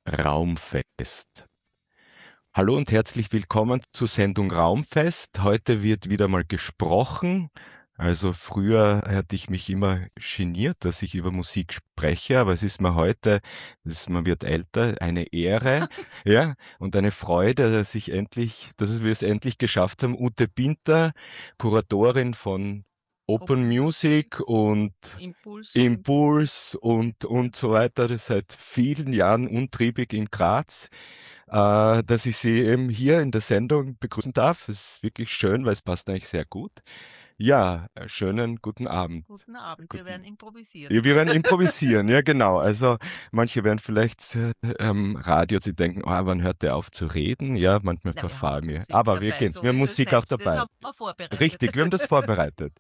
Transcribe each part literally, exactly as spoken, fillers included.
Raumfest. Hallo und herzlich willkommen zur Sendung Raumfest. Heute wird wieder mal gesprochen. Also früher hatte ich mich immer geniert, dass ich über Musik spreche, aber es ist mir heute, das, man wird älter, eine Ehre, ja, und eine Freude, dass ich endlich, dass wir es endlich geschafft haben. Ute Binter, Kuratorin von Open Open Music und Impuls. Impuls und, und so weiter, seit vielen Jahren untriebig in Graz, äh, dass ich Sie eben hier in der Sendung begrüßen darf. Es ist wirklich schön, weil es passt eigentlich sehr gut. Ja, äh, schönen guten Abend. Guten Abend, wir werden Guten. improvisieren. Ja, wir werden improvisieren, ja genau. Also manche werden vielleicht äh, am Radio, sie denken, oh, wann hört der auf zu reden? Ja, manchmal Na, wir haben verfahren wir. Musik Aber wir dabei, kennen es, so wir haben ist es Musik auch nicht. Das dabei. haben wir vorbereitet. Richtig, wir haben das vorbereitet.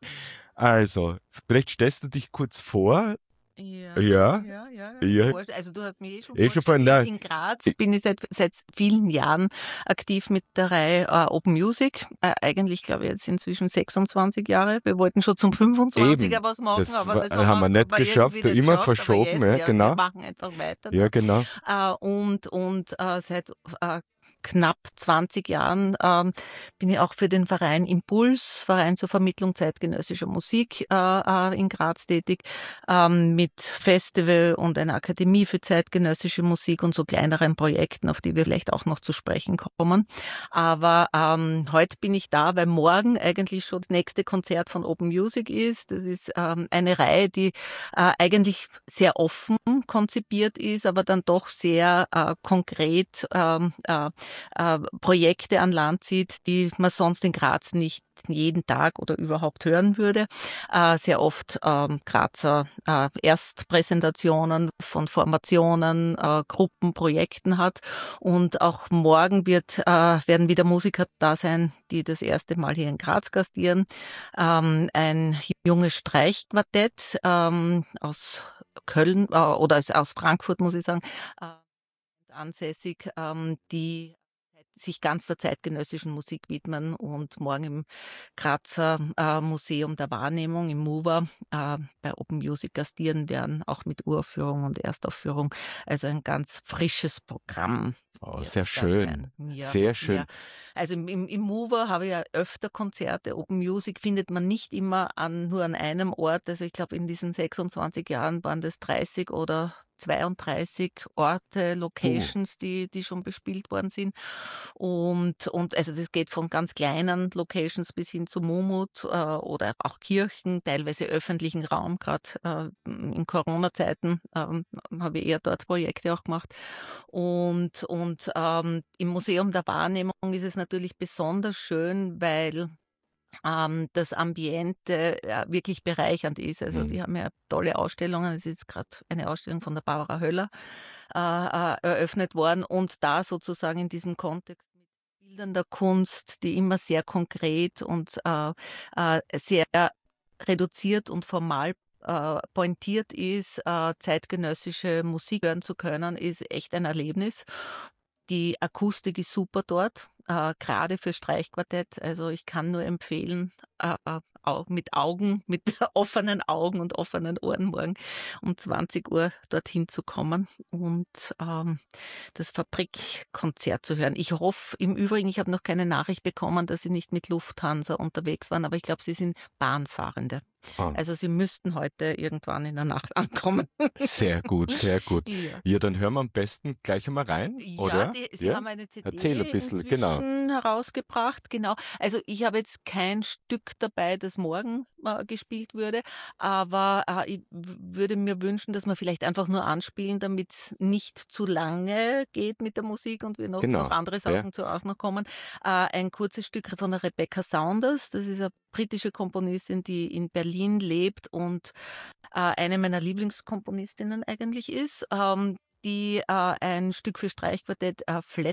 Also, vielleicht stellst du dich kurz vor. Ja, Ja, ja, ja. ja, Vor- Also du hast mich eh schon eh schon vorgestellt. vorhin, In, na, in Graz bin ich seit, seit vielen Jahren aktiv mit der Reihe äh, Open Music. Äh, eigentlich glaube ich jetzt inzwischen sechsundzwanzig Jahre. Wir wollten schon zum fünfundzwanziger eben, was machen, das aber war, das äh, haben haben wir wir, nicht wir irgendwie geschafft, nicht immer geschafft. Aber verschoben, jetzt, ja, ja, wir genau, machen einfach weiter ja, da. genau. Äh, und und äh, seit äh, knapp zwanzig Jahren ähm, bin ich auch für den Verein Impuls, Verein zur Vermittlung zeitgenössischer Musik äh, äh, in Graz tätig, ähm, mit Festival und einer Akademie für zeitgenössische Musik und so kleineren Projekten, auf die wir vielleicht auch noch zu sprechen kommen. Aber ähm, heute bin ich da, weil morgen eigentlich schon das nächste Konzert von Open Music ist. Das ist ähm, eine Reihe, die äh, eigentlich sehr offen konzipiert ist, aber dann doch sehr äh, konkret ähm, äh, äh, Projekte an Land zieht, die man sonst in Graz nicht jeden Tag oder überhaupt hören würde. Äh, sehr oft ähm, Grazer äh, Erstpräsentationen von Formationen, äh, Gruppen, Projekten hat. Und auch morgen wird, äh, werden wieder Musiker da sein, die das erste Mal hier in Graz gastieren. Ähm, ein junges Streichquartett ähm, aus Köln äh, oder aus aus Frankfurt, muss ich sagen, äh, ansässig, ähm, die sich ganz der zeitgenössischen Musik widmen und morgen im Grazer äh, Museum der Wahrnehmung im MUVA äh, bei Open Music gastieren werden, auch mit Uraufführung und Erstaufführung. Also ein ganz frisches Programm Oh, wird sehr das schön, sein. Ja, sehr ja. schön. Also im, im, im MUVA habe ich ja öfter Konzerte. Open Music findet man nicht immer an, nur an einem Ort. Also ich glaube, in diesen sechsundzwanzig Jahren waren das dreißig oder zweiunddreißig Orte, Puh, Locations, die, die schon bespielt worden sind. Und, und also das geht von ganz kleinen Locations bis hin zu Mumut äh, oder auch Kirchen, teilweise öffentlichen Raum. Gerade äh, in Corona-Zeiten ähm, habe ich eher dort Projekte auch gemacht. Und, und ähm, im Museum der Wahrnehmung ist es natürlich besonders schön, weil ähm, das Ambiente äh, wirklich bereichernd ist. Also hm. die haben ja tolle Ausstellungen. Es ist gerade eine Ausstellung von der Barbara Höller äh, äh, eröffnet worden und da sozusagen in diesem Kontext mit Bildern der Kunst, die immer sehr konkret und äh, äh, sehr reduziert und formal äh, pointiert ist, äh, zeitgenössische Musik hören zu können, ist echt ein Erlebnis. Die Akustik ist super dort, äh, gerade für Streichquartett. Also ich kann nur empfehlen, äh, äh, au- mit Augen, mit offenen Augen und offenen Ohren morgen um zwanzig Uhr dorthin zu kommen und ähm, das Fabrikkonzert zu hören. Ich hoffe im Übrigen, ich habe noch keine Nachricht bekommen, dass Sie nicht mit Lufthansa unterwegs waren, aber ich glaube, Sie sind Bahnfahrende. Ah, Also Sie müssten heute irgendwann in der Nacht ankommen. sehr gut, sehr gut. Ja. Ja, dann hören wir am besten gleich einmal rein, Ja, oder? die, sie Ja? haben eine Erzähl ein C D bisschen, genau. inzwischen herausgebracht, genau. Also ich habe jetzt kein Stück dabei, das morgen äh, gespielt würde, aber äh, ich w- würde mir wünschen, dass wir vielleicht einfach nur anspielen, damit es nicht zu lange geht mit der Musik und wir noch, noch Genau. andere Ja. Sachen zu auch noch kommen. Äh, ein kurzes Stück von der Rebecca Saunders, das ist eine britische Komponistin, die in Berlin lebt und äh, eine meiner Lieblingskomponistinnen eigentlich ist, ähm, die äh, ein Stück für Streichquartett äh, Flat